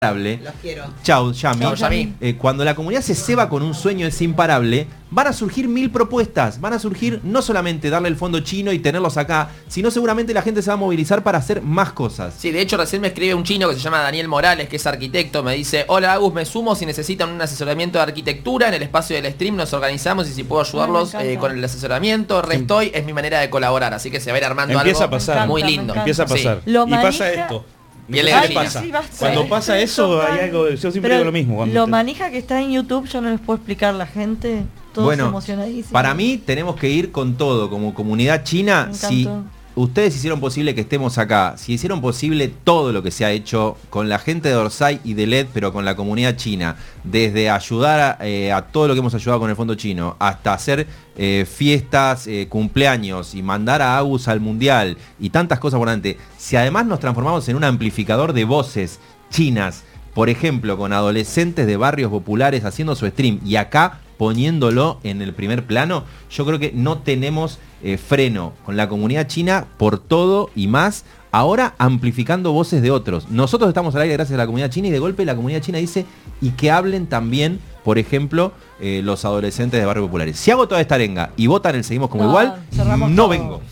Los quiero. Chau, Yami. Chau, Yami. Cuando la comunidad se ceba con un sueño es imparable, van a surgir 1000 propuestas. Van a surgir no solamente darle el fondo chino y tenerlos acá, sino seguramente la gente se va a movilizar para hacer más cosas. Sí, de hecho recién me escribe un chino que se llama Daniel Morales, que es arquitecto. Me dice: hola Agus, me sumo si necesitan un asesoramiento de arquitectura. En el espacio del stream nos organizamos y si puedo ayudarlos con el asesoramiento, restoy, es mi manera de colaborar. Así que se va a ir armando empieza algo a pasar. muy lindo. Empieza a pasar. Sí. Y pasa esto. ¿Qué pasa? Sí, Cuando pasa eso, hay algo. Yo siempre digo lo mismo. Lo manija que está en YouTube, yo no les puedo explicar a la gente. Todos Bueno, emocionadísimos. para mí tenemos que ir con todo, como comunidad china. Me Si encantó. ustedes hicieron posible que estemos acá, si hicieron posible todo lo que se ha hecho con la gente de Orsay y de LED, pero con la comunidad china, desde ayudar a todo lo que hemos ayudado con el fondo chino, hasta hacer fiestas, cumpleaños y mandar a Agus al mundial y tantas cosas por delante, si además nos transformamos en un amplificador de voces chinas, por ejemplo, con adolescentes de barrios populares haciendo su stream y acá poniéndolo en el primer plano, yo creo que no tenemos freno con la comunidad china por todo y más, ahora amplificando voces de otros. Nosotros estamos al aire gracias a la comunidad china y de golpe la comunidad china dice y que hablen también, por ejemplo, los adolescentes de barrios populares. Si hago toda esta arenga y votan el Seguimos como igual, no todo. vengo.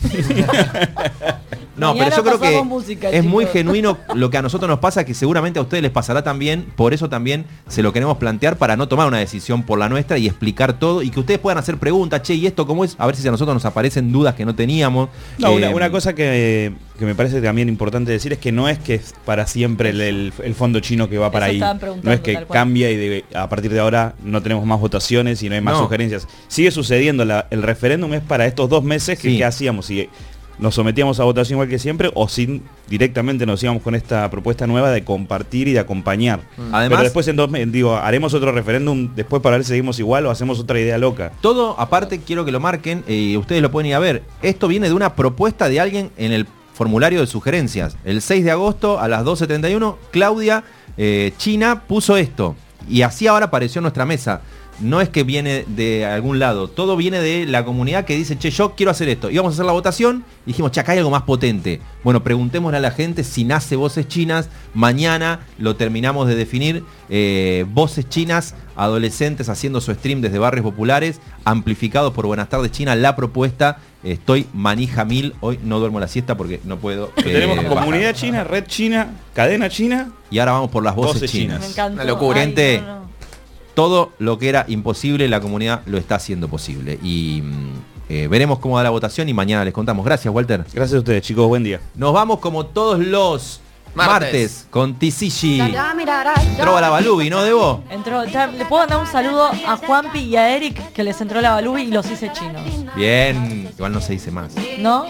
No, Mañana pero yo creo que música, es chicos. muy genuino lo que a nosotros nos pasa, que seguramente a ustedes les pasará también, por eso también se lo queremos plantear para no tomar una decisión por la nuestra y explicar todo y que ustedes puedan hacer preguntas, che, ¿y esto cómo es? A ver si a nosotros nos aparecen dudas que no teníamos. No, una cosa que me parece también importante decir es que no es que es para siempre el fondo chino que va para Eso ahí. estaban preguntando, No es que tal cual. cambia y a partir de ahora no tenemos más votaciones y no hay más No. sugerencias. Sigue sucediendo, el referéndum es para estos 2 meses que Sí. ¿qué hacíamos? Si nos sometíamos a votación igual que siempre o sin directamente nos íbamos con esta propuesta nueva de compartir y de acompañar. Además, pero después haremos otro referéndum después para ver si seguimos igual o hacemos otra idea loca. todo, aparte, quiero que lo marquen, ustedes lo pueden ir a ver. Esto viene de una propuesta de alguien en el formulario de sugerencias. El 6 de agosto a las 12:31, Claudia China puso esto. Y así ahora apareció en nuestra mesa. No es que viene de algún lado, todo viene de la comunidad que dice, che, yo quiero hacer esto. Íbamos a hacer la votación y dijimos, che, acá hay algo más potente. Bueno, preguntémosle a la gente si nace Voces Chinas. Mañana lo terminamos de definir. Voces Chinas, adolescentes haciendo su stream desde barrios populares, amplificados por Buenas Tardes China. La propuesta, estoy manija 1000. Hoy no duermo la siesta porque no puedo. Tenemos comunidad bajar. china, red china, cadena china. Y ahora vamos por las voces Voces chinas. Me encantó. Una locura. Gente. no. Todo lo que era imposible, la comunidad lo está haciendo posible. Y veremos cómo da la votación y mañana les contamos. Gracias, Walter. Gracias a ustedes, chicos, buen día. Nos vamos como todos los martes con Tisishi. Entró Trova la Balubi, ¿no, Debo? Entró, le puedo mandar un saludo a Juanpi y a Eric, que les entró la Balubi y los hice chinos. Bien, igual no se dice más. ¿No?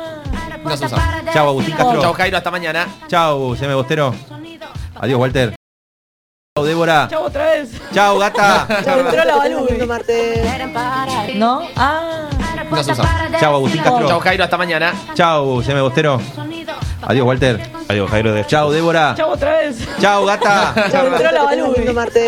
No se usa. Chau, Agustín Castro. Chau Jairo, hasta mañana. Chau, Seme Bostero. Adiós, Walter. Chau, Débora. Chau otra vez. Chau, gata. Entró la Balubi. Lindo martes. ¿No? No se usa. Chau, Agustín Chau Castro. Jairo, hasta mañana. Chau, Seme Bostero. Adiós, Walter. Adiós, Jairo. Chau, Débora. Chau otra vez. Chau, gata. Entró la Balubi. Lindo martes.